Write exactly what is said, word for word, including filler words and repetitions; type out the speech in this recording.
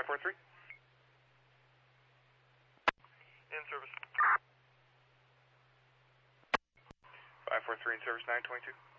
five four three. In service. five four three in service, nine twenty-two.